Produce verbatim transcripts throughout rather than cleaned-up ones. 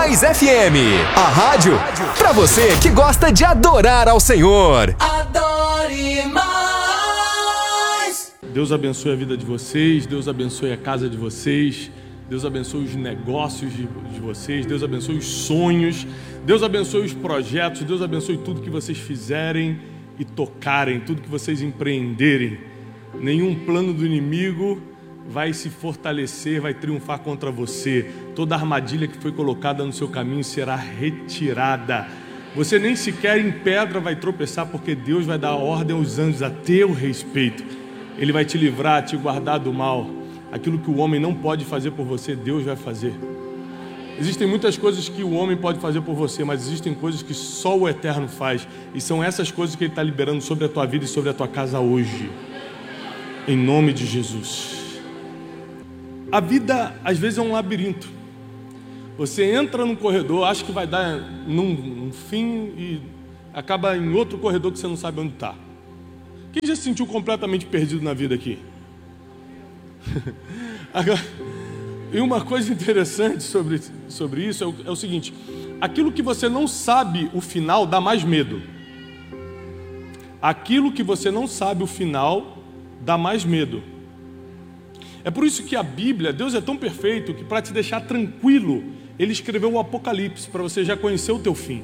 dois F M, a rádio pra você que gosta de adorar ao Senhor. Adore mais. Deus abençoe a vida de vocês, Deus abençoe a casa de vocês, Deus abençoe os negócios de, de vocês, Deus abençoe os sonhos, Deus abençoe os projetos, Deus abençoe tudo que vocês fizerem e tocarem, tudo que vocês empreenderem. Nenhum plano do inimigo vai se fortalecer, vai triunfar contra você. Toda armadilha que foi colocada no seu caminho será retirada. Você nem sequer em pedra vai tropeçar, porque Deus vai dar ordem aos anjos a teu respeito. Ele vai te livrar, te guardar do mal. Aquilo que o homem não pode fazer por você, Deus vai fazer. Existem muitas coisas que o homem pode fazer por você, mas existem coisas que só o Eterno faz. E são essas coisas que Ele está liberando sobre a tua vida e sobre a tua casa hoje. Em nome de Jesus. A vida, às vezes, é um labirinto. Você entra num corredor, acha que vai dar num, num fim e acaba em outro corredor que você não sabe onde está. Quem já se sentiu completamente perdido na vida aqui? Agora, e uma coisa interessante sobre, sobre isso é o, é o seguinte: aquilo que você não sabe o final dá mais medo. Aquilo que você não sabe o final dá mais medo. É por isso que a Bíblia, Deus é tão perfeito que para te deixar tranquilo, Ele escreveu o Apocalipse, para você já conhecer o teu fim.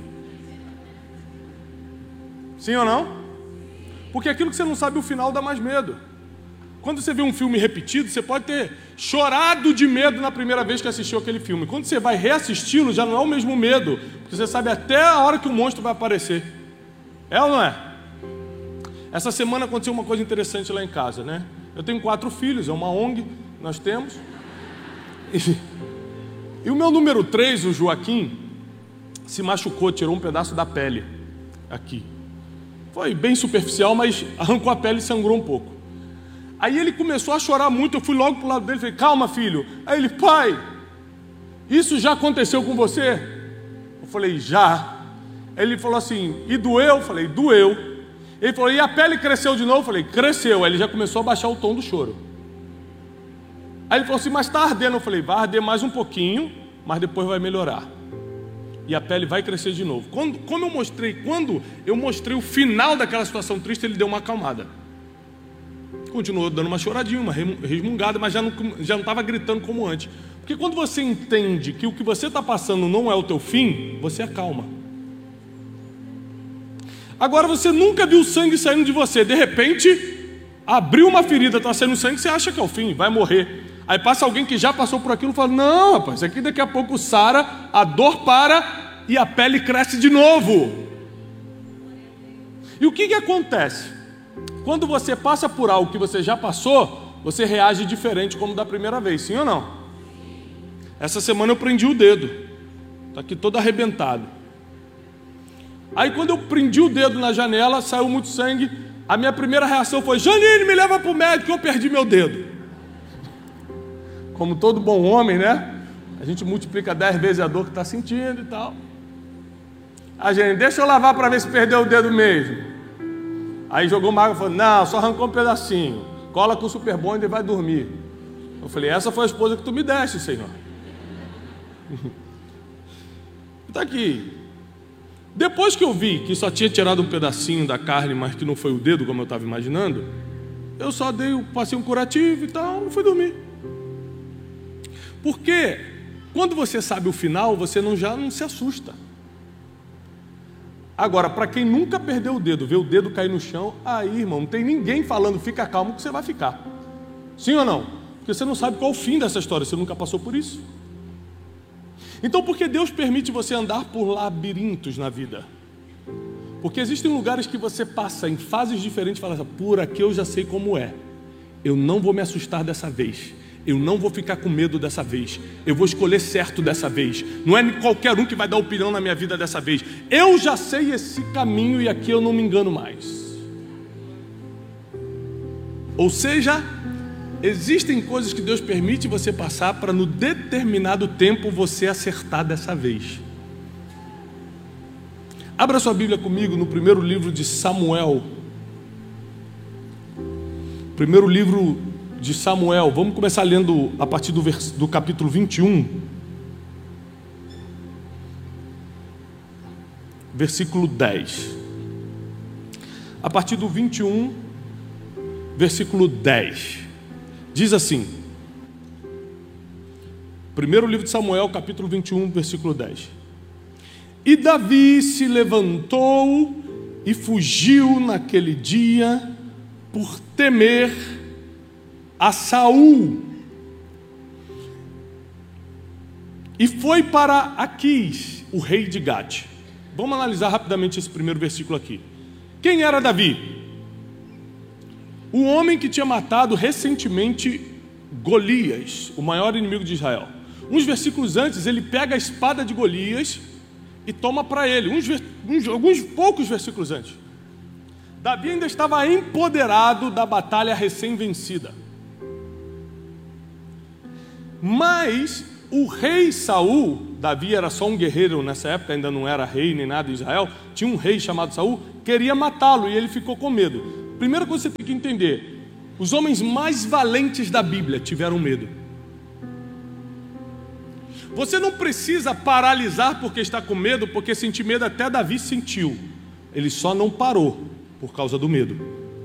Sim ou não? Porque aquilo que você não sabe o final dá mais medo. Quando você vê um filme repetido, você pode ter chorado de medo na primeira vez que assistiu aquele filme. Quando você vai reassisti-lo, já não é o mesmo medo, porque você sabe até a hora que o monstro vai aparecer. É ou não é? Essa semana aconteceu uma coisa interessante lá em casa, né? Eu tenho quatro filhos, é uma O N G, nós temos. E, e o meu número três, o Joaquim, se machucou, tirou um pedaço da pele aqui. Foi bem superficial, mas arrancou a pele e sangrou um pouco. Aí ele começou a chorar muito, eu fui logo pro lado dele e falei: calma, filho. Aí ele: pai, isso já aconteceu com você? Eu falei: já. Aí ele falou assim: e doeu? Eu falei: doeu. Ele falou: e a pele cresceu de novo? Eu falei: cresceu. Aí ele já começou a baixar o tom do choro. Aí ele falou assim: mas está ardendo. Eu falei: vai arder mais um pouquinho, mas depois vai melhorar. E a pele vai crescer de novo. Quando, como eu mostrei, quando eu mostrei o final daquela situação triste, ele deu uma acalmada. Continuou dando uma choradinha, uma resmungada, mas já não já não estava gritando como antes. Porque quando você entende que o que você está passando não é o teu fim, você acalma. Agora você nunca viu sangue saindo de você. De repente, abriu uma ferida, está saindo sangue, você acha que é o fim, vai morrer. Aí passa alguém que já passou por aquilo e fala: não, rapaz, isso aqui daqui a pouco sara, a dor para e a pele cresce de novo. E o que que acontece? Quando você passa por algo que você já passou, você reage diferente como da primeira vez, sim ou não? Essa semana eu prendi o dedo, está aqui todo arrebentado. Aí quando eu prendi o dedo na janela, saiu muito sangue. A minha primeira reação foi: Janine, me leva para o médico, eu perdi meu dedo. Como todo bom homem, né? A gente multiplica dez vezes a dor que está sentindo e tal. A gente: deixa eu lavar para ver se perdeu o dedo mesmo. Aí jogou uma água e falou: não, só arrancou um pedacinho. Cola com o Super Bond e vai dormir. Eu falei: essa foi a esposa que tu me deste, Senhor. Está aqui. Depois que eu vi que só tinha tirado um pedacinho da carne, mas que não foi o dedo como eu estava imaginando, eu só dei, passei um curativo e tal, e fui dormir. Porque quando você sabe o final, você não, já não se assusta. Agora, para quem nunca perdeu o dedo, vê o dedo cair no chão, aí, irmão, não tem ninguém falando: fica calmo que você vai ficar. Sim ou não? Porque você não sabe qual é o fim dessa história, você nunca passou por isso. Então, por que Deus permite você andar por labirintos na vida? Porque existem lugares que você passa em fases diferentes e fala assim: por aqui eu já sei como é. Eu não vou me assustar dessa vez. Eu não vou ficar com medo dessa vez. Eu vou escolher certo dessa vez. Não é qualquer um que vai dar opinião na minha vida dessa vez. Eu já sei esse caminho e aqui eu não me engano mais. Ou seja, existem coisas que Deus permite você passar para no determinado tempo você acertar dessa vez. Abra sua Bíblia comigo no primeiro livro de Samuel. Primeiro livro de Samuel. Vamos começar lendo a partir do, vers... do capítulo vinte e um. versículo dez. A partir do vinte e um, versículo dez. Diz assim: primeiro livro de Samuel, capítulo vinte e um, versículo dez. E Davi se levantou e fugiu naquele dia por temer a Saul. E foi para Aquis, o rei de Gate. Vamos analisar rapidamente esse primeiro versículo aqui. Quem era Davi? O homem que tinha matado recentemente Golias, o maior inimigo de Israel. Uns versículos antes, ele pega a espada de Golias e toma para ele. Uns, uns, alguns poucos versículos antes. Davi ainda estava empoderado da batalha recém-vencida. Mas o rei Saul, Davi era só um guerreiro nessa época, ainda não era rei nem nada em Israel, tinha um rei chamado Saul, queria matá-lo e ele ficou com medo. Primeira coisa que você tem que entender: os homens mais valentes da Bíblia tiveram medo. Você não precisa paralisar porque está com medo, porque sentir medo até Davi sentiu. Ele só não parou por causa do medo.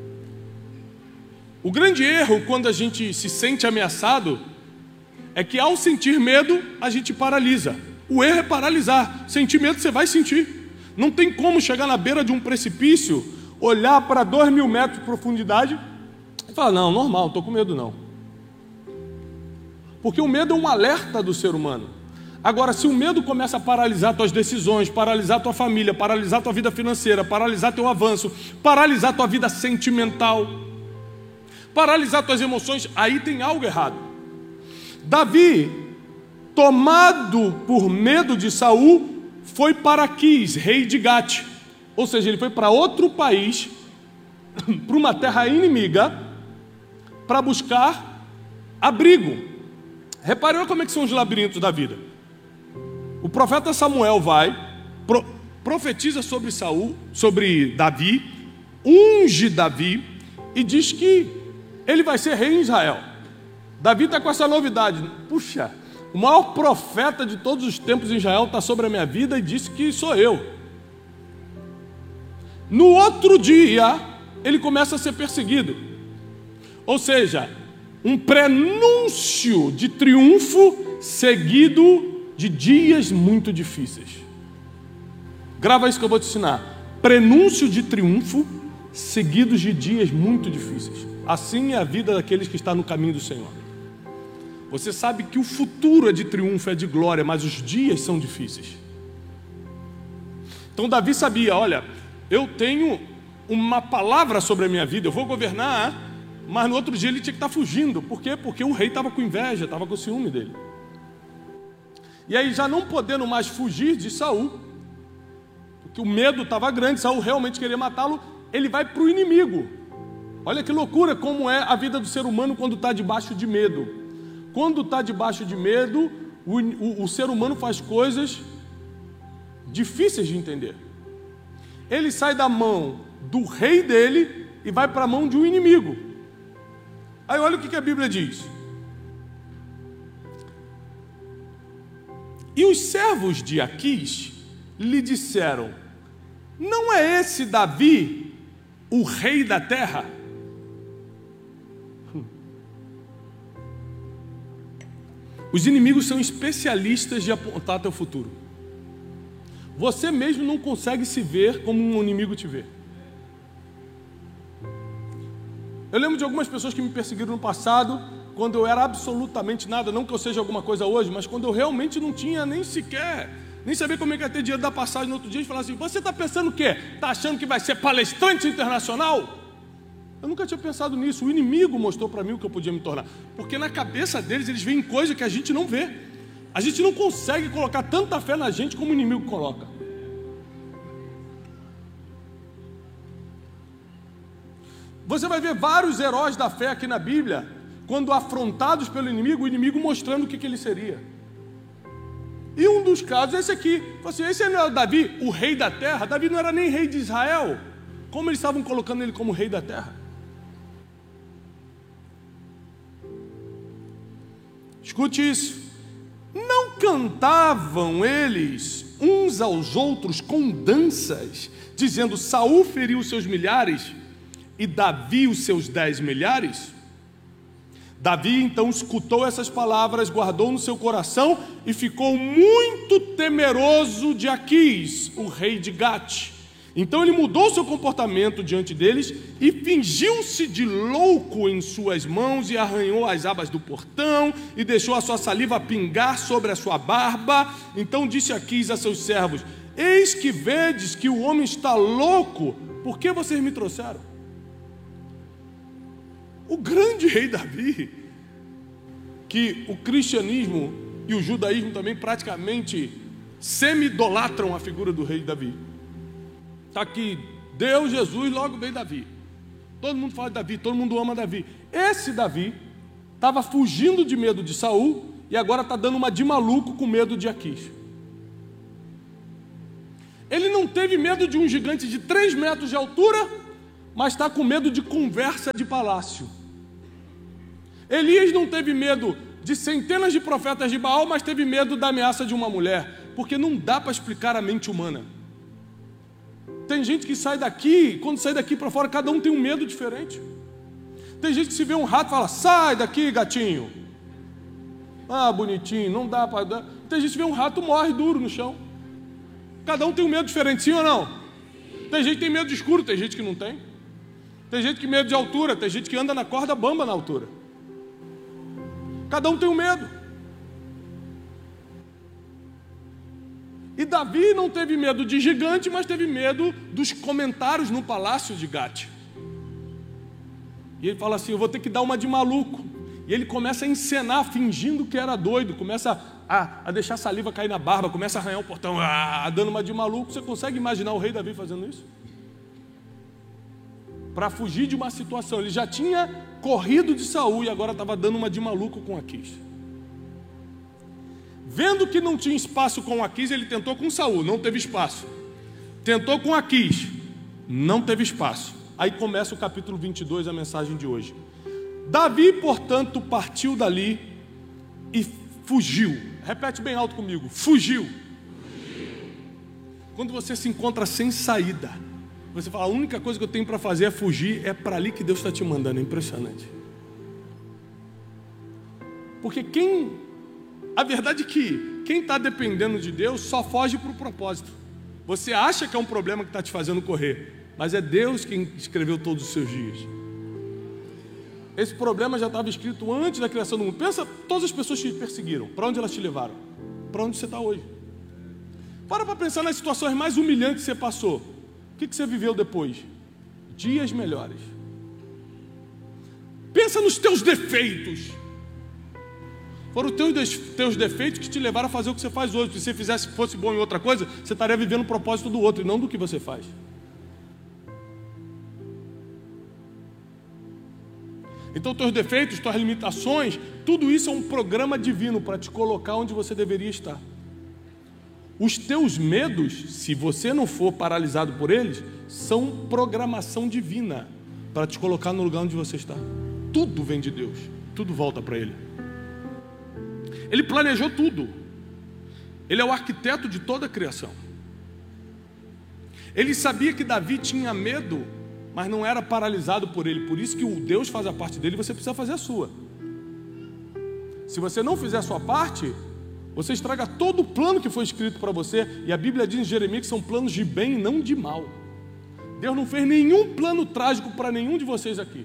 O grande erro quando a gente se sente ameaçado é que ao sentir medo a gente paralisa. O erro é paralisar. Sentir medo você vai sentir. Não tem como chegar na beira de um precipício, olhar para dois mil metros de profundidade e falar: não, normal, não estou com medo não. Porque o medo é um alerta do ser humano. Agora, se o medo começa a paralisar tuas decisões, paralisar tua família, paralisar tua vida financeira, paralisar teu avanço, paralisar tua vida sentimental, paralisar tuas emoções, aí tem algo errado. Davi, tomado por medo de Saul, foi para Aquis, rei de Gate. Ou seja, ele foi para outro país, para uma terra inimiga, para buscar abrigo. Reparou como é que são os labirintos da vida? O profeta Samuel vai, pro, profetiza sobre Saul, sobre Davi, unge Davi e diz que ele vai ser rei em Israel. Davi está com essa novidade. Puxa, o maior profeta de todos os tempos em Israel está sobre a minha vida e disse que sou eu. No outro dia, ele começa a ser perseguido. Ou seja, um prenúncio de triunfo seguido de dias muito difíceis. Grava isso que eu vou te ensinar. Prenúncio de triunfo seguidos de dias muito difíceis. Assim é a vida daqueles que estão no caminho do Senhor. Você sabe que o futuro é de triunfo, é de glória, mas os dias são difíceis. Então Davi sabia: olha, eu tenho uma palavra sobre a minha vida, eu vou governar, mas no outro dia ele tinha que estar fugindo. Por quê? Porque o rei estava com inveja, estava com ciúme dele. E aí, já não podendo mais fugir de Saul, porque o medo estava grande, Saul realmente queria matá-lo, ele vai para o inimigo. Olha que loucura como é a vida do ser humano quando está debaixo de medo. Quando está debaixo de medo, o, o, o ser humano faz coisas difíceis de entender. Ele sai da mão do rei dele e vai para a mão de um inimigo. Aí olha o que a Bíblia diz. E os servos de Aquis lhe disseram: não é esse Davi o rei da terra? Os inimigos são especialistas de apontar teu futuro. Você mesmo não consegue se ver como um inimigo te vê. Eu lembro de algumas pessoas que me perseguiram no passado, quando eu era absolutamente nada, não que eu seja alguma coisa hoje, mas quando eu realmente não tinha nem sequer, nem sabia como é que ia ter dinheiro da passagem no outro dia, e falaram assim: você está pensando o quê? Está achando que vai ser palestrante internacional? Eu nunca tinha pensado nisso. O inimigo mostrou para mim o que eu podia me tornar, porque na cabeça deles, eles veem coisa que a gente não vê. A gente não consegue colocar tanta fé na gente como o inimigo coloca. Você vai ver vários heróis da fé aqui na Bíblia, quando afrontados pelo inimigo, o inimigo mostrando o que, que ele seria. E um dos casos é esse aqui. Assim, esse não é o Davi, o rei da terra. Davi não era nem rei de Israel. Como eles estavam colocando ele como rei da terra? Escute isso. Não cantavam eles uns aos outros com danças, dizendo: Saul feriu os seus milhares e Davi os seus dez milhares? Davi então escutou essas palavras, guardou no seu coração e ficou muito temeroso de Aquis, o rei de Gate. Então ele mudou seu comportamento diante deles e fingiu-se de louco em suas mãos e arranhou as abas do portão e deixou a sua saliva pingar sobre a sua barba. Então disse Aquis a seus servos: eis que vedes que o homem está louco, por que vocês me trouxeram? O grande rei Davi, que o cristianismo e o judaísmo também praticamente semi-idolatram a figura do rei Davi. Está aqui, Deus, Jesus, logo veio Davi. Todo mundo fala de Davi, todo mundo ama Davi. Esse Davi estava fugindo de medo de Saul e agora está dando uma de maluco com medo de Aquis. Ele não teve medo de um gigante de três metros de altura, mas está com medo de conversa de palácio. Elias não teve medo de centenas de profetas de Baal, mas teve medo da ameaça de uma mulher, porque não dá para explicar a mente humana. Tem gente que sai daqui, quando sai daqui para fora, cada um tem um medo diferente. Tem gente que se vê um rato e fala: sai daqui, gatinho. Ah, bonitinho, não dá para dar. Tem gente que vê um rato, morre duro no chão. Cada um tem um medo diferente, sim ou não? Tem gente que tem medo de escuro, tem gente que não tem. Tem gente que tem medo de altura, tem gente que anda na corda bamba na altura. Cada um tem um medo. E Davi não teve medo de gigante, mas teve medo dos comentários no palácio de Gate. E ele fala assim: eu vou ter que dar uma de maluco. E ele começa a encenar, fingindo que era doido, começa a, a deixar a saliva cair na barba, começa a arranhar o portão, ah, dando uma de maluco. Você consegue imaginar o rei Davi fazendo isso? Para fugir de uma situação. Ele já tinha corrido de Saul e agora estava dando uma de maluco com Aquis. Vendo que não tinha espaço com Aquis, ele tentou com Saul, não teve espaço. Tentou com Aquis, não teve espaço. Aí começa o capítulo vinte e dois, a mensagem de hoje. Davi, portanto, partiu dali e fugiu. Repete bem alto comigo: fugiu. Quando você se encontra sem saída, você fala: a única coisa que eu tenho para fazer é fugir, é para ali que Deus está te mandando. É impressionante. Porque quem... A verdade é que quem está dependendo de Deus só foge para o propósito. Você acha que é um problema que está te fazendo correr, mas é Deus quem escreveu todos os seus dias. Esse problema já estava escrito antes da criação do mundo. Pensa todas as pessoas que te perseguiram, para onde elas te levaram? Para onde você está hoje? Para para pensar nas situações mais humilhantes que você passou. O que, que você viveu depois? Dias melhores. Pensa nos teus defeitos. Foram os teus, teus defeitos que te levaram a fazer o que você faz hoje. Se você fizesse, fosse bom em outra coisa, você estaria vivendo o propósito do outro e não do que você faz. Então, teus defeitos, tuas limitações, tudo isso é um programa divino para te colocar onde você deveria estar. Os teus medos, se você não for paralisado por eles, são programação divina para te colocar no lugar onde você está. Tudo vem de Deus, tudo volta para Ele. Ele planejou tudo. Ele é o arquiteto de toda a criação. Ele sabia que Davi tinha medo, mas não era paralisado por ele. Por isso que o Deus faz a parte dele, você precisa fazer a sua. Se você não fizer a sua parte, você estraga todo o plano que foi escrito para você. E a Bíblia diz em Jeremias que são planos de bem e não de mal. Deus não fez nenhum plano trágico para nenhum de vocês aqui.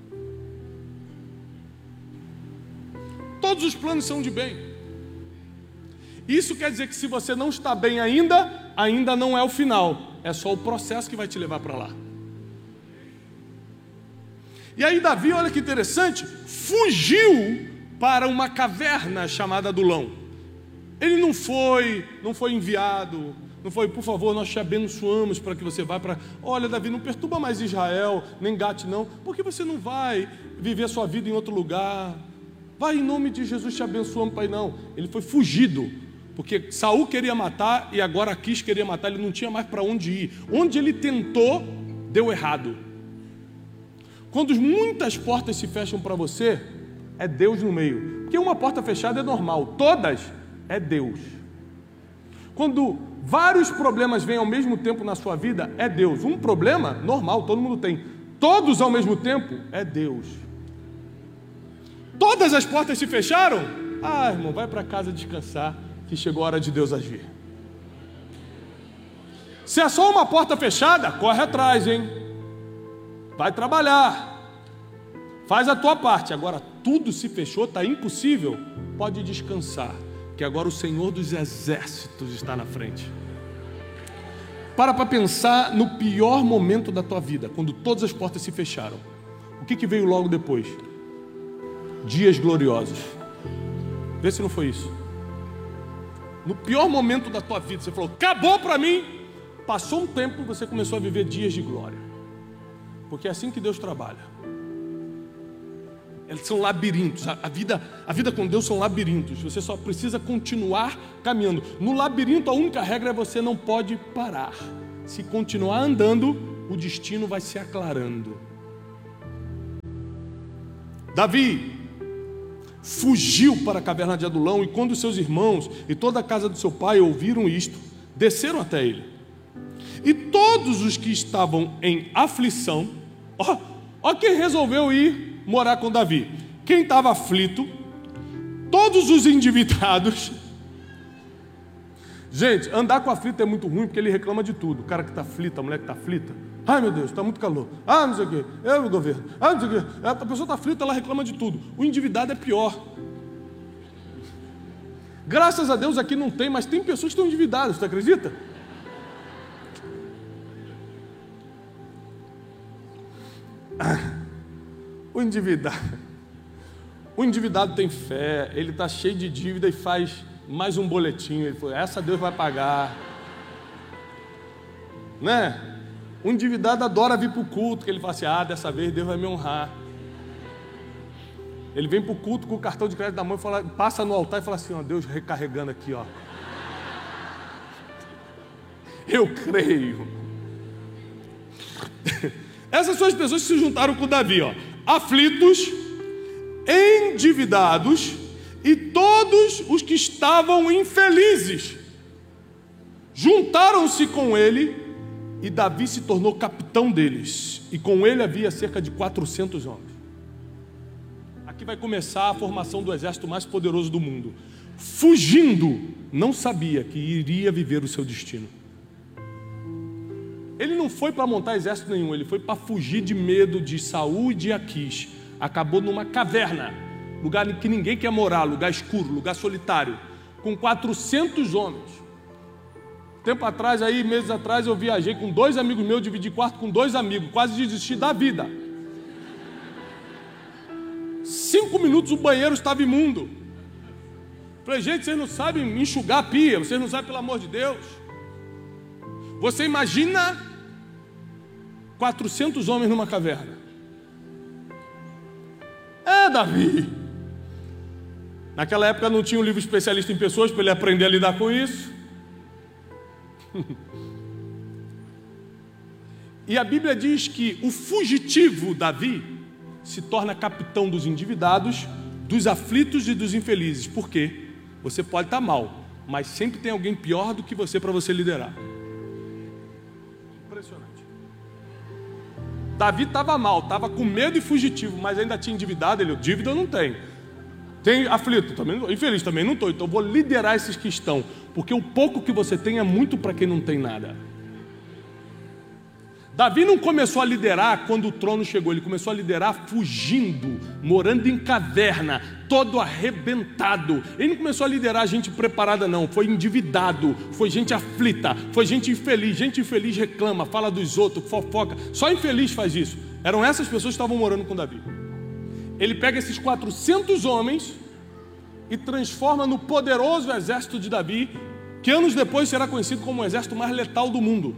Todos os planos são de bem. Isso quer dizer que se você não está bem ainda, ainda não é o final. É só o processo que vai te levar para lá. E aí Davi, olha que interessante, fugiu para uma caverna chamada Adulão. Ele não foi, não foi enviado, não foi: por favor, nós te abençoamos para que você vá para... Olha, Davi, não perturba mais Israel, nem Gate não. Por que você não vai viver a sua vida em outro lugar? Vai, em nome de Jesus, te abençoamos, pai. Não, ele foi fugido, porque Saul queria matar e agora Aquis queria matar. Ele não tinha mais para onde ir. Onde ele tentou, deu errado. Quando muitas portas se fecham para você, é Deus no meio. Porque uma porta fechada é normal, todas é Deus. Quando vários problemas vêm ao mesmo tempo na sua vida, é Deus. Um problema, normal, todo mundo tem. Todos ao mesmo tempo, é Deus. Todas as portas se fecharam? Ah, irmão, vai para casa descansar, que chegou a hora de Deus agir. Se é só uma porta fechada, corre atrás, hein? Vai trabalhar. Faz a tua parte. Agora, tudo se fechou, está impossível. Pode descansar, que agora o Senhor dos Exércitos está na frente. Para para pensar no pior momento da tua vida, quando todas as portas se fecharam. O que, que veio logo depois? Dias gloriosos. Vê se não foi isso. No pior momento da tua vida, você falou, acabou para mim. Passou um tempo, você começou a viver dias de glória. Porque é assim que Deus trabalha. Eles são labirintos. A vida, a vida com Deus são labirintos. Você só precisa continuar caminhando. No labirinto, a única regra é você não pode parar. Se continuar andando, o destino vai se aclarando. Davi fugiu para a caverna de Adulão, e quando seus irmãos e toda a casa do seu pai ouviram isto, desceram até ele. E todos os que estavam em aflição, ó, ó quem resolveu ir morar com Davi. Quem estava aflito, todos os endividados. Gente, andar com aflito é muito ruim, porque ele reclama de tudo. O cara que está aflito, a mulher que está aflita. Ai meu Deus, está muito calor. Ah, não sei o quê. Eu, o governo. Ah, não sei o quê. A pessoa está aflita, ela reclama de tudo. O endividado é pior. Graças a Deus aqui não tem, mas tem pessoas que estão endividadas, você acredita? O endividado, o endividado tem fé, ele está cheio de dívida e faz mais um boletim. Ele falou, essa Deus vai pagar, né? O endividado adora vir para o culto, que ele fala assim, ah, dessa vez Deus vai me honrar. Ele vem para o culto com o cartão de crédito da mão e fala, passa no altar e fala assim, ó, Deus recarregando aqui, ó. Eu creio. Essas são as pessoas que se juntaram com Davi, ó. Aflitos, endividados e todos os que estavam infelizes juntaram-se com ele, e Davi se tornou capitão deles, e com ele havia cerca de quatrocentos homens. Aqui vai começar a formação do exército mais poderoso do mundo. Fugindo, não sabia que iria viver o seu destino. Ele não foi para montar exército nenhum, ele foi para fugir de medo de Saul e de Aquis. Acabou numa caverna, lugar em que ninguém quer morar, lugar escuro, lugar solitário, com quatrocentos homens. Tempo atrás, aí, meses atrás, eu viajei com dois amigos meus, dividi quarto com dois amigos, quase desisti da vida. Cinco minutos o banheiro estava imundo. Falei, gente, vocês não sabem enxugar a pia, vocês não sabem, pelo amor de Deus. Você imagina quatrocentos homens numa caverna. É, Davi. Naquela época não tinha um livro especialista em pessoas para ele aprender a lidar com isso. E a Bíblia diz que o fugitivo Davi se torna capitão dos endividados, dos aflitos e dos infelizes. Por quê? Você pode estar mal, mas sempre tem alguém pior do que você para você liderar. Impressionante. Davi estava mal, estava com medo e fugitivo, mas ainda tinha endividado. Ele, dívida eu não tenho. Tem aflito, também não, infeliz também não estou. Então eu vou liderar esses que estão, porque o pouco que você tem é muito para quem não tem nada. Davi não começou a liderar quando o trono chegou, ele começou a liderar fugindo, morando em caverna, todo arrebentado. Ele não começou a liderar gente preparada não, foi endividado, foi gente aflita, foi gente infeliz. Gente infeliz reclama, fala dos outros, fofoca, só infeliz faz isso. Eram essas pessoas que estavam morando com Davi. Ele pega esses quatrocentos homens e transforma no poderoso exército de Davi, que anos depois será conhecido como o exército mais letal do mundo.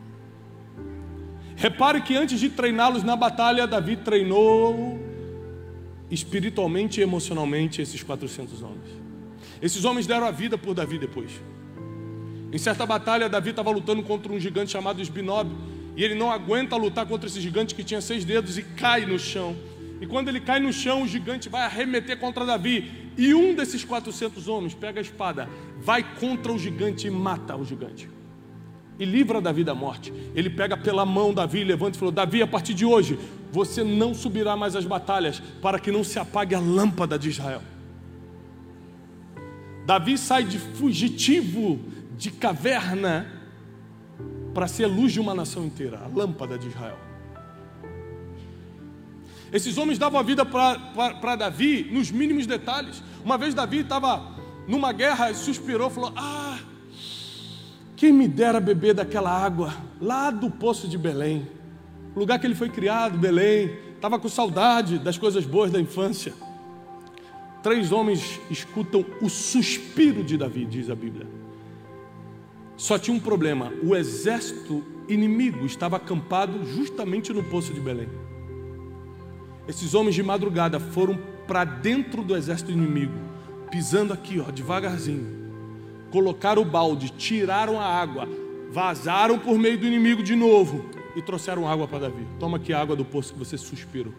Repare que antes de treiná-los na batalha, Davi treinou espiritualmente e emocionalmente esses quatrocentos homens. Esses homens deram a vida por Davi depois. Em certa batalha, Davi estava lutando contra um gigante chamado Esbinob, e ele não aguenta lutar contra esse gigante que tinha seis dedos e cai no chão. E quando ele cai no chão, o gigante vai arremeter contra Davi. E um desses quatrocentos homens pega a espada, vai contra o gigante e mata o gigante. E livra Davi da morte. Ele pega pela mão Davi, levanta e falou: Davi, a partir de hoje, você não subirá mais as batalhas, para que não se apague a lâmpada de Israel. Davi sai de fugitivo, de caverna, para ser a luz de uma nação inteira, a lâmpada de Israel. Esses homens davam a vida para Davi nos mínimos detalhes. Uma vez Davi estava numa guerra e suspirou, falou: ah, quem me dera beber daquela água lá do poço de Belém, o lugar que ele foi criado, Belém. Estava com saudade das coisas boas da infância. Três homens escutam o suspiro de Davi, diz a Bíblia. Só tinha um problema: o exército inimigo estava acampado justamente no poço de Belém. Esses homens de madrugada foram para dentro do exército inimigo, pisando aqui, ó, devagarzinho. Colocaram o balde, tiraram a água, vazaram por meio do inimigo de novo e trouxeram água para Davi. Toma aqui a água do poço que você suspirou.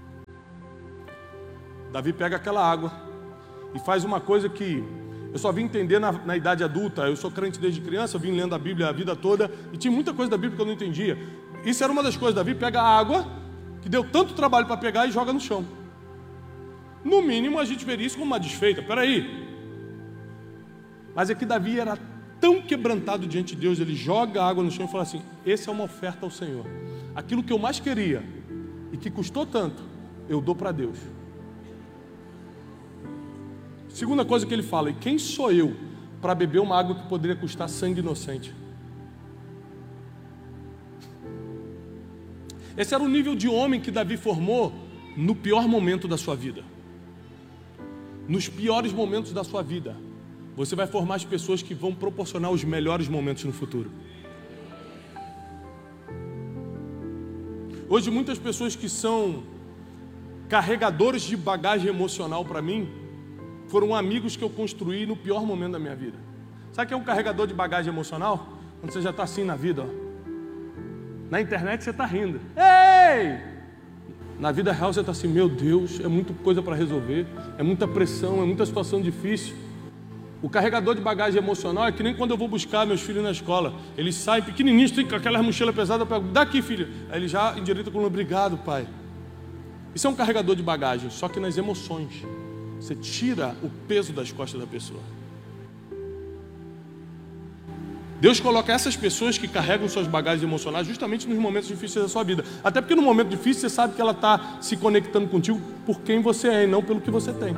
Davi pega aquela água e faz uma coisa que eu só vim entender na, na idade adulta. Eu sou crente desde criança, eu vim lendo a Bíblia a vida toda e tinha muita coisa da Bíblia que eu não entendia. Isso era uma das coisas. Davi pega a água, que deu tanto trabalho para pegar, e joga no chão. No mínimo a gente veria isso como uma desfeita. Peraí. Mas é que Davi era tão quebrantado diante de Deus, ele joga a água no chão e fala assim: essa é uma oferta ao Senhor. Aquilo que eu mais queria e que custou tanto, eu dou para Deus. Segunda coisa que ele fala: e quem sou eu para beber uma água que poderia custar sangue inocente? Esse era o nível de homem que Davi formou no pior momento da sua vida. Nos piores momentos da sua vida, você vai formar as pessoas que vão proporcionar os melhores momentos no futuro. Hoje muitas pessoas que são carregadores de bagagem emocional para mim, foram amigos que eu construí no pior momento da minha vida. Sabe o que é um carregador de bagagem emocional? Quando você já está assim na vida, ó. Na internet você está rindo. Ei! Na vida real você está assim: meu Deus, é muita coisa para resolver, é muita pressão, é muita situação difícil. O carregador de bagagem emocional é que nem quando eu vou buscar meus filhos na escola. Eles saem pequenininhos, tem aquela mochila pesada, eu pego: daqui, filho. Aí ele já endireita com: obrigado, pai. Isso é um carregador de bagagem, só que nas emoções. Você tira o peso das costas da pessoa. Deus coloca essas pessoas que carregam suas bagagens emocionais justamente nos momentos difíceis da sua vida. Até porque no momento difícil você sabe que ela está se conectando contigo por quem você é e não pelo que você tem.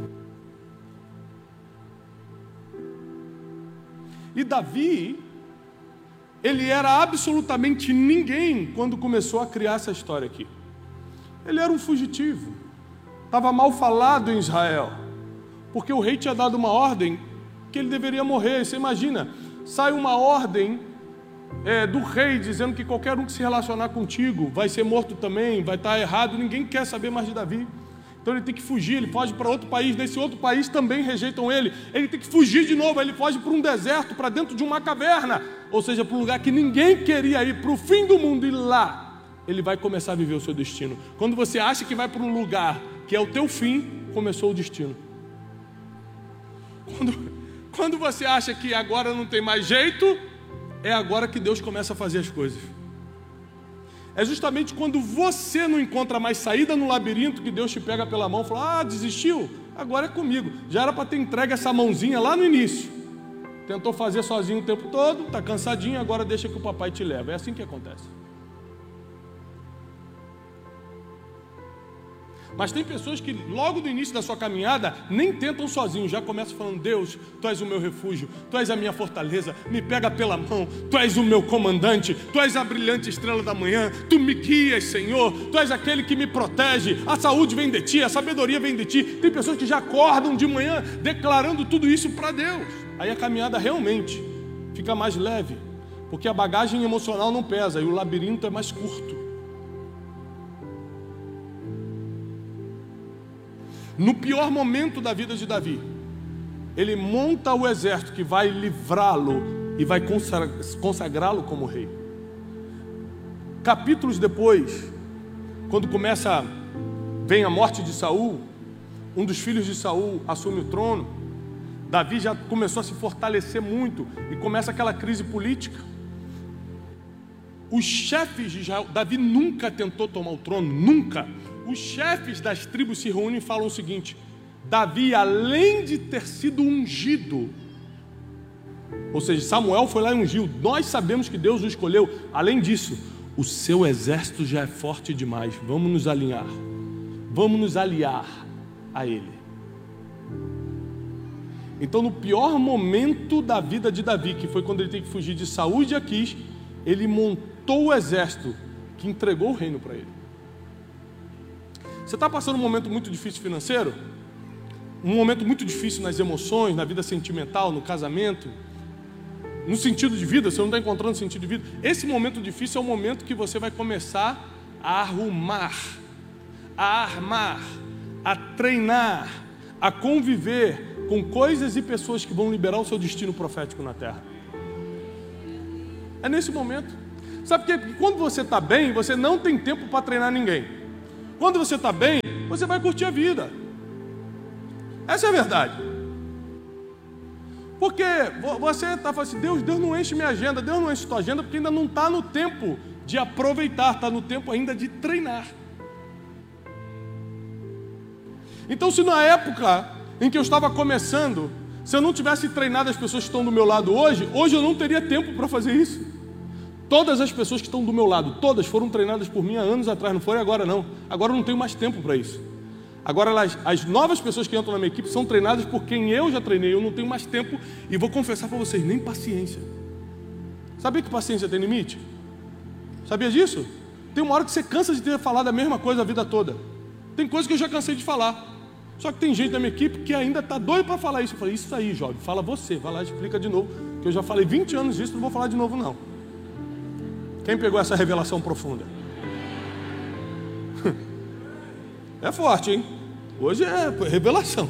E Davi, ele era absolutamente ninguém quando começou a criar essa história aqui. Ele era um fugitivo. Estava mal falado em Israel, porque o rei tinha dado uma ordem que ele deveria morrer. Você imagina, sai uma ordem é, do rei dizendo que qualquer um que se relacionar contigo vai ser morto também, vai estar errado. Ninguém quer saber mais de Davi. Então ele tem que fugir, ele foge para outro país. Nesse outro país também rejeitam ele. Ele tem que fugir de novo, ele foge para um deserto, para dentro de uma caverna. Ou seja, para um lugar que ninguém queria ir, para o fim do mundo. E lá ele vai começar a viver o seu destino. Quando você acha que vai para um lugar que é o teu fim, começou o destino. Quando, quando você acha que agora não tem mais jeito, é agora que Deus começa a fazer as coisas. É justamente quando você não encontra mais saída no labirinto que Deus te pega pela mão e fala: ah, desistiu? Agora é comigo. Já era para ter entregue essa mãozinha lá no início. Tentou fazer sozinho o tempo todo, está cansadinho, agora deixa que o papai te leva. É assim que acontece. Mas tem pessoas que logo do início da sua caminhada nem tentam sozinhos, já começam falando: Deus, Tu és o meu refúgio, Tu és a minha fortaleza, me pega pela mão, Tu és o meu comandante, Tu és a brilhante estrela da manhã, Tu me guias, Senhor, Tu és aquele que me protege, a saúde vem de Ti, a sabedoria vem de Ti. Tem pessoas que já acordam de manhã declarando tudo isso para Deus. Aí a caminhada realmente fica mais leve, porque a bagagem emocional não pesa e o labirinto é mais curto. No pior momento da vida de Davi, ele monta o exército que vai livrá-lo e vai consagrá-lo como rei. Capítulos depois, quando começa, vem a morte de Saul, um dos filhos de Saul assume o trono, Davi já começou a se fortalecer muito e começa aquela crise política. Os chefes de Israel, Davi nunca tentou tomar o trono, nunca. Os chefes das tribos se reúnem e falam o seguinte: Davi, além de ter sido ungido, ou seja, Samuel foi lá e ungiu, nós sabemos que Deus o escolheu, além disso, o seu exército já é forte demais, vamos nos alinhar, vamos nos aliar a ele. Então, no pior momento da vida de Davi, que foi quando ele tem que fugir de Saul e de Aquis, ele montou o exército que entregou o reino para ele. Você está passando um momento muito difícil financeiro? Um momento muito difícil nas emoções, na vida sentimental, no casamento, no sentido de vida, você não está encontrando sentido de vida. Esse momento difícil é o momento que você vai começar a arrumar, a armar, a treinar, a conviver com coisas e pessoas que vão liberar o seu destino profético na terra. É nesse momento. Sabe por quê? Porque quando você está bem, você não tem tempo para treinar ninguém. Quando você está bem, você vai curtir a vida. Essa é a verdade. Porque você está falando assim, Deus, Deus não enche minha agenda, Deus não enche tua agenda, porque ainda não está no tempo de aproveitar, está no tempo ainda de treinar. Então, se na época em que eu estava começando, se eu não tivesse treinado as pessoas que estão do meu lado hoje, hoje eu não teria tempo para fazer isso. Todas as pessoas que estão do meu lado, todas foram treinadas por mim há anos atrás, não foi agora não. Agora eu não tenho mais tempo para isso. Agora as, as novas pessoas que entram na minha equipe são treinadas por quem eu já treinei, eu não tenho mais tempo e vou confessar para vocês, nem paciência. Sabia que paciência tem limite? Sabia disso? Tem uma hora que você cansa de ter falado a mesma coisa a vida toda. Tem coisa que eu já cansei de falar. Só que tem gente da minha equipe que ainda está doido para falar isso. Eu falei, isso aí, jovem, fala você, vai lá e explica de novo, que eu já falei vinte anos disso, não vou falar de novo não. Quem pegou essa revelação profunda? É forte, hein? Hoje é revelação.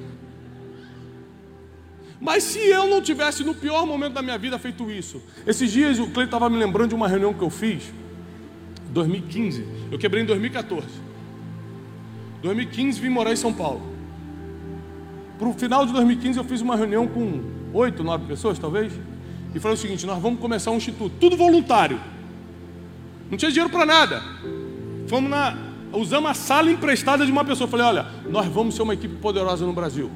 Mas se eu não tivesse no pior momento da minha vida feito isso, esses dias o Cleiton estava me lembrando de uma reunião que eu fiz em dois mil e quinze, eu quebrei em dois mil e quatorze. Em dois mil e quinze vim morar em São Paulo. Para o final de dois mil e quinze eu fiz uma reunião com oito, nove pessoas talvez, e falei o seguinte, nós vamos começar um instituto, tudo voluntário, não tinha dinheiro para nada. Fomos na, usamos a sala emprestada de uma pessoa. Falei, olha, nós vamos ser uma equipe poderosa no Brasil.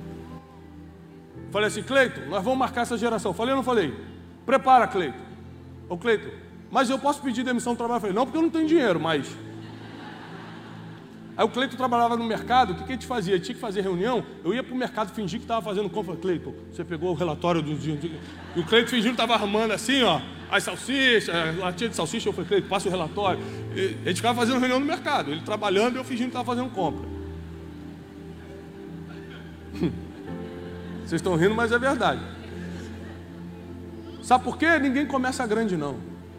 Falei assim, Cleiton, nós vamos marcar essa geração. Falei ou não falei? Prepara, Cleiton. Ô Cleiton, mas eu posso pedir demissão do trabalho? Falei, não, porque eu não tenho dinheiro, mas... Aí o Cleiton trabalhava no mercado, o que, que a gente fazia? Tinha que fazer reunião, eu ia para o mercado fingir que estava fazendo compra. Cleiton, você pegou o relatório do dia. E o Cleiton fingindo que estava arrumando assim, ó, as salsichas, a latinha de salsicha. Eu falei, Cleiton, passa o relatório. E a gente ficava fazendo reunião no mercado, ele trabalhando e eu fingindo que estava fazendo compra. Vocês estão rindo, mas é verdade. Sabe por quê? Ninguém começa grande, não.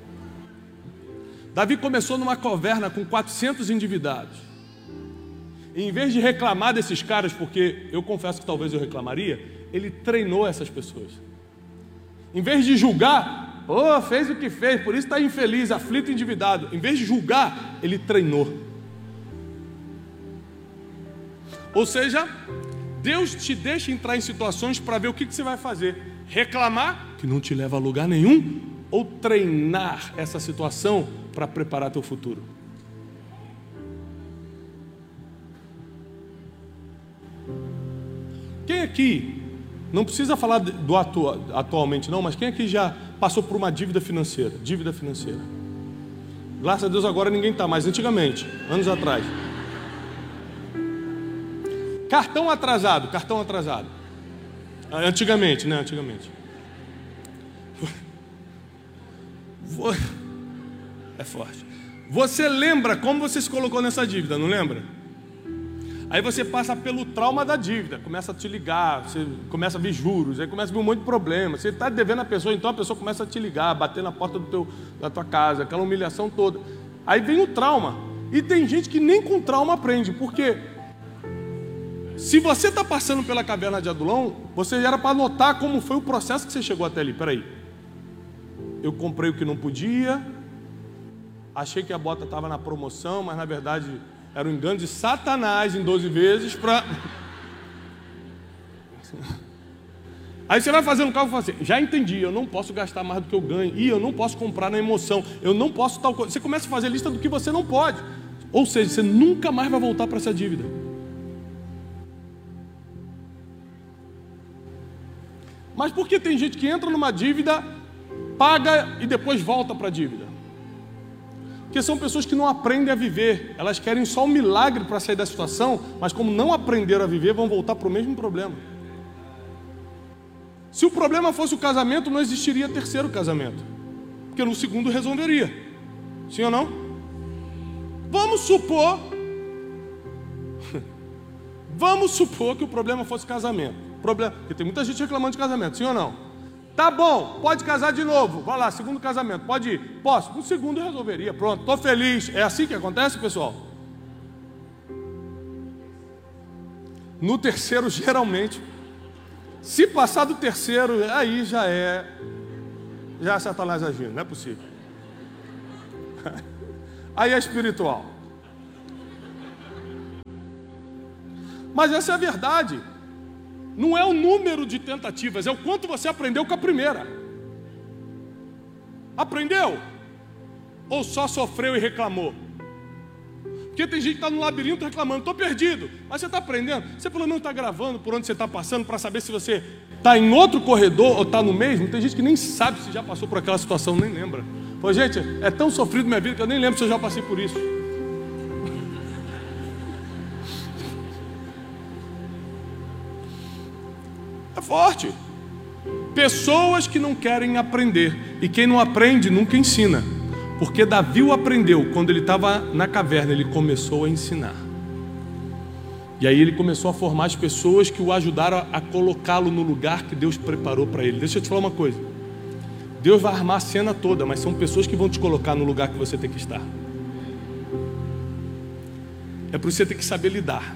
Davi começou numa caverna com quatrocentos endividados. E em vez de reclamar desses caras, porque eu confesso que talvez eu reclamaria, ele treinou essas pessoas. Em vez de julgar, oh, fez o que fez, por isso está infeliz, aflito e endividado. Em vez de julgar, ele treinou. Ou seja, Deus te deixa entrar em situações para ver o que, que você vai fazer. Reclamar, que não te leva a lugar nenhum, ou treinar essa situação para preparar teu futuro. Quem aqui, não precisa falar do atu, atualmente não, mas quem aqui já passou por uma dívida financeira? Dívida financeira. Graças a Deus agora ninguém está, mas antigamente, anos atrás. Cartão atrasado, cartão atrasado. Antigamente, né? Antigamente. É forte. Você lembra como você se colocou nessa dívida, não lembra? Aí você passa pelo trauma da dívida, começa a te ligar, você começa a ver juros, aí começa a ver um monte de problema. Você está devendo a pessoa, então a pessoa começa a te ligar, bater na porta do teu, da tua casa, aquela humilhação toda. Aí vem o trauma. E tem gente que nem com trauma aprende, porque se você está passando pela caverna de Adulão, você era para notar como foi o processo que você chegou até ali. Peraí, eu comprei o que não podia, achei que a bota estava na promoção, mas na verdade Era o engano de Satanás em doze vezes para... Aí você vai fazendo um cálculo e fala assim, já entendi, eu não posso gastar mais do que eu ganho, e eu não posso comprar na emoção, eu não posso tal coisa. Você começa a fazer lista do que você não pode. Ou seja, você nunca mais vai voltar para essa dívida. Mas por que tem gente que entra numa dívida, paga e depois volta para a dívida? Porque são pessoas que não aprendem a viver. Elas querem só um milagre para sair da situação, mas como não aprenderam a viver, vão voltar para o mesmo problema. Se o problema fosse o casamento, não existiria terceiro casamento, porque no segundo resolveria. Sim ou não? Vamos supor Vamos supor que o problema fosse casamento. Problema, porque tem muita gente reclamando de casamento, sim ou não? Tá bom, pode casar de novo. Vai lá, segundo casamento, pode ir. Posso? No segundo eu resolveria, pronto, estou feliz. É assim que acontece, pessoal? No terceiro, geralmente, se passar do terceiro, aí já é, já é Satanás agindo, não é possível. Aí é espiritual. Mas essa é a verdade. Não é o número de tentativas, é o quanto você aprendeu com a primeira. Aprendeu? Ou só sofreu e reclamou? Porque tem gente que está no labirinto reclamando, estou perdido. Mas você está aprendendo? Você pelo menos está gravando por onde você está passando para saber se você está em outro corredor ou está no mesmo. Tem gente que nem sabe se já passou por aquela situação, nem lembra. Pô, gente, é tão sofrido minha vida que eu nem lembro se eu já passei por isso. É forte. Pessoas que não querem aprender. E quem não aprende nunca ensina. Porque Davi o aprendeu. Quando ele estava na caverna, ele começou a ensinar. E aí ele começou a formar as pessoas que o ajudaram a, a colocá-lo no lugar que Deus preparou para ele. Deixa eu te falar uma coisa. Deus vai armar a cena toda, mas são pessoas que vão te colocar no lugar que você tem que estar. É por isso que você tem que saber lidar.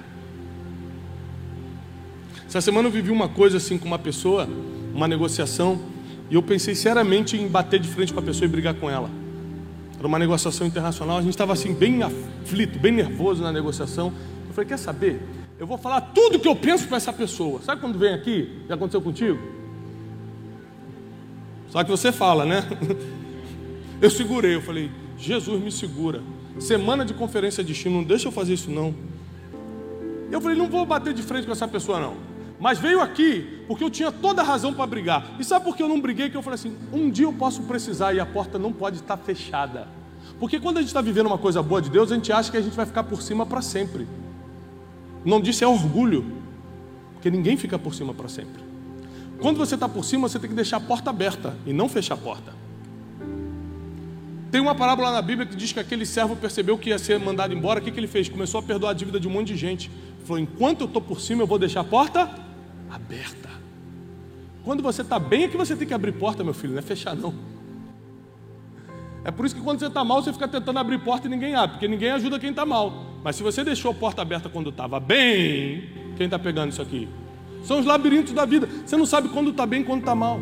Essa semana eu vivi uma coisa assim com uma pessoa, uma negociação, e eu pensei seriamente em bater de frente com a pessoa e brigar com ela. Era uma negociação internacional, a gente estava assim bem aflito, bem nervoso na negociação. Eu falei, quer saber? Eu vou falar tudo que eu penso para essa pessoa. Sabe quando vem aqui? Já aconteceu contigo? Só que você fala, né? Eu segurei, eu falei, Jesus me segura. Semana de conferência de destino, não deixa eu fazer isso não. Eu falei, não vou bater de frente com essa pessoa não. Mas veio aqui porque eu tinha toda a razão para brigar. E sabe por que eu não briguei? Que eu falei assim, um dia eu posso precisar e a porta não pode estar fechada. Porque quando a gente está vivendo uma coisa boa de Deus, a gente acha que a gente vai ficar por cima para sempre. O nome disso é orgulho. Porque ninguém fica por cima para sempre. Quando você está por cima, você tem que deixar a porta aberta e não fechar a porta. Tem uma parábola na Bíblia que diz que aquele servo percebeu que ia ser mandado embora. O que, que ele fez? Começou a perdoar a dívida de um monte de gente. Falou, enquanto eu estou por cima, eu vou deixar a porta aberta. Quando você está bem é que você tem que abrir porta, meu filho, não é fechar não. É por isso que quando você está mal, você fica tentando abrir porta e ninguém abre, porque ninguém ajuda quem está mal. Mas se você deixou a porta aberta quando estava bem, quem está pegando isso aqui? São os labirintos da vida. Você não sabe quando está bem e quando está mal.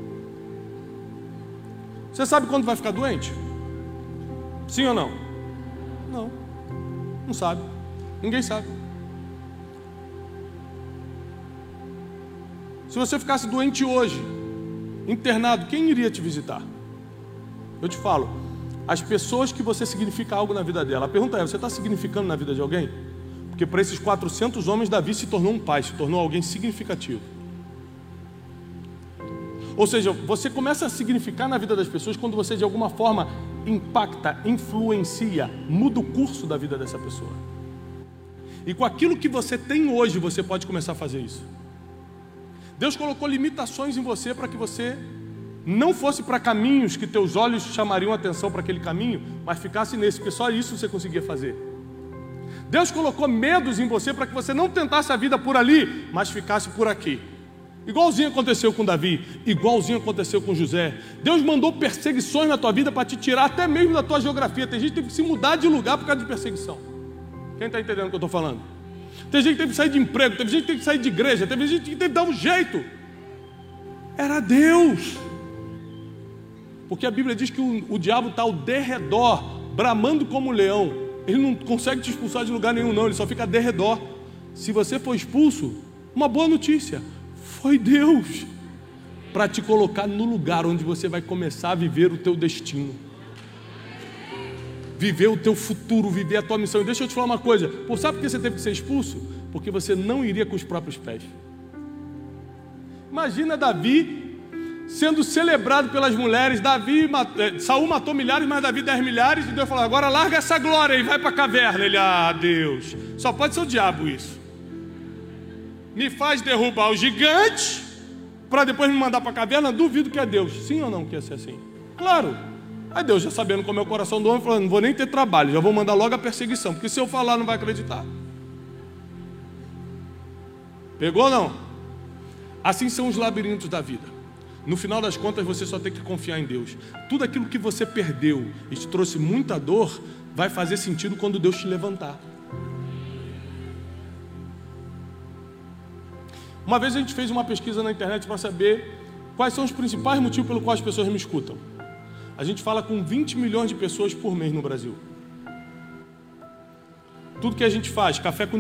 Você sabe quando vai ficar doente? Sim ou não? Não. Não sabe. Ninguém sabe. Se você ficasse doente hoje, internado, quem iria te visitar? Eu te falo, as pessoas que você significa algo na vida dela. A pergunta é, você está significando na vida de alguém? Porque para esses quatrocentos homens, Davi se tornou um pai, se tornou alguém significativo. Ou seja, você começa a significar na vida das pessoas quando você de alguma forma impacta, influencia, muda o curso da vida dessa pessoa. E com aquilo que você tem hoje, você pode começar a fazer isso. Deus colocou limitações em você para que você não fosse para caminhos que teus olhos chamariam atenção para aquele caminho, mas ficasse nesse, porque só isso você conseguia fazer. Deus colocou medos em você para que você não tentasse a vida por ali, mas ficasse por aqui. Igualzinho aconteceu com Davi, igualzinho aconteceu com José. Deus mandou perseguições na tua vida para te tirar até mesmo da tua geografia. Tem gente que teve que se mudar de lugar por causa de perseguição. Quem está entendendo o que eu estou falando? Tem gente que teve que sair de emprego, teve gente que teve que sair de igreja, teve gente que teve que dar um jeito. Era Deus. Porque a Bíblia diz que o, o diabo está ao derredor, bramando como um leão, Ele não consegue te expulsar de lugar nenhum, não. Ele só fica de redor. Se você for expulso, uma boa notícia. Foi Deus para te colocar no lugar onde você vai começar a viver o teu destino. Viver o teu futuro, viver a tua missão. E deixa eu te falar uma coisa. Pô, sabe por que você teve que ser expulso? Porque você não iria com os próprios pés. Imagina Davi sendo celebrado pelas mulheres. Davi, Saul matou milhares, mas Davi dez milhares. E Deus falou, agora larga essa glória e vai para a caverna. Ele, ah, Deus, só pode ser o diabo isso. Me faz derrubar o gigante para depois me mandar para a caverna. Duvido que é Deus. Sim ou não que ia ser assim? Claro. Aí Deus, já sabendo como é o coração do homem, falou, não vou nem ter trabalho, já vou mandar logo a perseguição, porque se eu falar não vai acreditar. Pegou ou não? Assim são os labirintos da vida. No final das contas você só tem que confiar em Deus. Tudo aquilo que você perdeu e te trouxe muita dor, vai fazer sentido quando Deus te levantar. Uma vez a gente fez uma pesquisa na internet para saber quais são os principais motivos pelos quais as pessoas me escutam. A gente fala com vinte milhões de pessoas por mês no Brasil. Tudo que a gente faz, café com